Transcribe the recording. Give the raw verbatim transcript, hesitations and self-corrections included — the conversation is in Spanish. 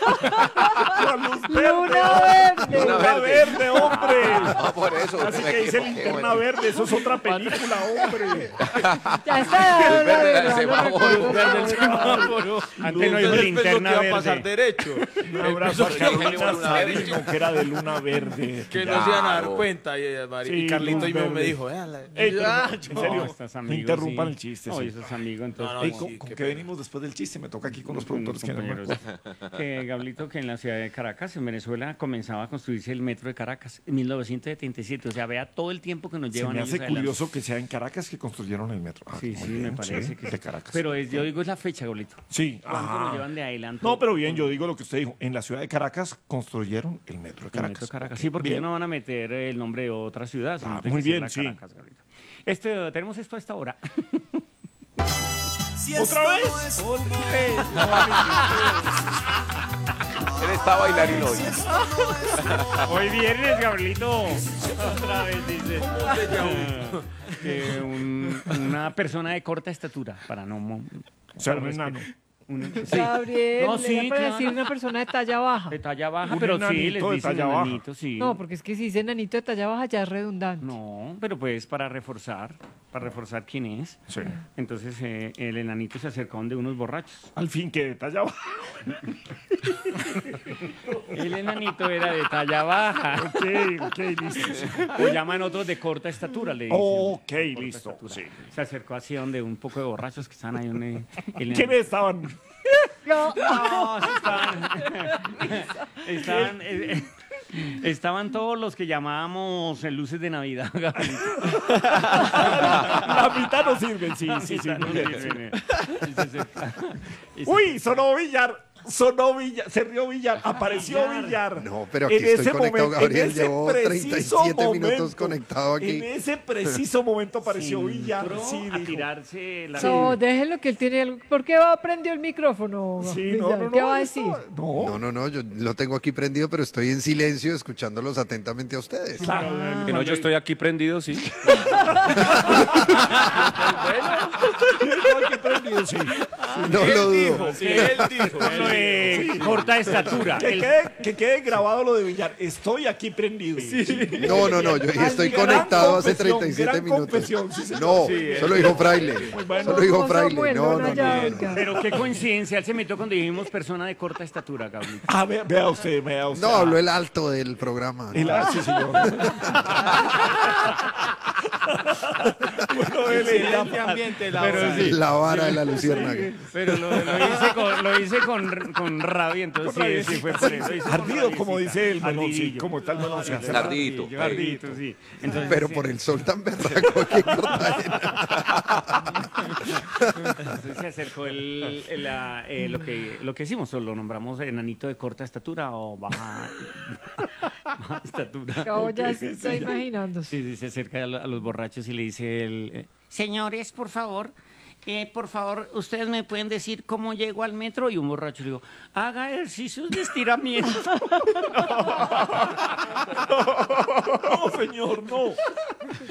La luz verde. Luna verde. Luna Luna verde, hombre. No, por eso. Así me que dice equivoqué, linterna bueno. verde, eso es otra película, hombre. Ya está. El verde del no, no, semáforo. no, Verde el semáforo. Antes no Entonces dijo después lo que linterna iba a pasar verde. derecho. Un abrazo a Eso Carolina que luna verde. Sabino, que era de Luna Verde. Que no se iban a dar Claro. cuenta. Y, y, Mari- Sí, y Carlito luz ahí mismo verde. me dijo, "Véala". Ey, pero Ah, no, en yo- serio, estás no amigo, interrumpan sí. el chiste. No, sí. eso es amigo, entonces. No, no, Ey, sí, ¿con, qué con qué pena. venimos después del chiste? Me toca aquí con los Con productores los que no me compañeros. acuerdo. Que Gablito, que en la ciudad de Caracas, en Venezuela, comenzaba a construirse el metro de Caracas en mil novecientos setenta y siete. O sea, vea todo el tiempo que nos Se llevan me ellos hace adelante. curioso que sea en Caracas que construyeron el metro. Ah, Sí, muy sí, bien, me parece sí, que de sí. Caracas. Pero es, yo digo es la fecha, Gablito. Sí. ¿Cuánto Ah. lo llevan de adelante? No, pero bien, yo digo lo que usted dijo. En la ciudad de Caracas construyeron el metro de El Caracas. metro de Caracas. Ok, Sí, porque bien. no van a meter el nombre de otra ciudad. sino Ah, tiene muy que ser bien, la sí. Caracas, Gablito. Este, tenemos esto a esta hora. ¿Otra vez? Él está bailarín hoy. Hoy viernes, Gablito. Otra vez dice. Eh, un- una persona de corta estatura, para no... mo- O sea, un para enano. un- sí. Gabriel, No, le sí, era para claro. decir una persona de talla baja. De talla baja, Un pero sí, enanito les de dicen talla baja. enanito, sí. No, porque es que si dice enanito de talla baja ya es redundante. No, pero pues para reforzar, para reforzar quién es. Sí. Entonces eh, el enanito se acercó donde unos borrachos. Al fin que detallaba. El enanito era de talla baja. Ok, ok, listo. O llaman otros de corta estatura, le dicen. Ok, Corta listo. estatura. Sí. Se acercó así donde un poco de borrachos que estaban ahí. Donde, el ¿Quiénes estaban? No, No, sí estaban. Estaban, eh, eh, estaban todos los que llamábamos en luces de Navidad. Gabriel. La mitad no sirven, sí, sí, sí. muy bien, sí. Y se acerca- y se- Uy, sonó Villar. Sonó Villar. Se rió Villar. Apareció Villar. No, pero aquí En estoy ese conectado, momento- Gabriel. en ese Llevo preciso treinta y siete minutos momento, conectado aquí. En ese preciso momento apareció Sí, Villar. entró Sí, a dijo. tirarse la... no, déjenlo que él tiene algo. ¿Por qué va prendió el micrófono? Sí, no, Villar? no, no. ¿Qué va a eso- decir? No, No, no, no, yo lo tengo aquí prendido, pero estoy en silencio escuchándolos atentamente a ustedes. claro. Que no, yo estoy aquí prendido, sí. Igual que prendido, sí. No lo dudo. Él dijo. Lo de corta estatura. Que El- quede, que quede grabado lo de Villar. Estoy aquí prendido. No, no, no, yo ya estoy Gran conectado hace confesión, treinta y siete gran minutos. confesión, sí, señor. No, Sí, solo dijo Fraile. bueno. Solo dijo No, Fraile. Samuel, No, no, no, ya, no, no. oiga. Pero qué coincidencia, él se metió cuando dijimos persona de corta estatura, Gabriel. Ah, vea, vea usted, vea usted. No, habló el alto del programa. El- ah, sí, señor. bueno, él Excelente ambiente, la Pero hora. sí. La vara de la luciérnaga. Pero lo, lo hice, con, lo hice con, con rabia, entonces Con rabia, sí, sí sí. fue por eso. hice con Ardido, como rabiecita. dice el melón, sí, Ardidillo. como está el melón, sí. Ardito. Ardito, sí. Entonces, Pero sí, por el sol tan berraco que entonces se acercó el, el, la, eh, lo, que, lo que hicimos, lo nombramos enanito de corta estatura o baja, baja estatura. Cabo ya se está imaginando. Sí, sí, se acerca a, lo- a los borrachos y le dice el... eh, Señores, por favor, eh, por favor, ustedes me pueden decir cómo llego al metro. Y un borracho le digo, haga ejercicios de estiramiento. No, señor, no.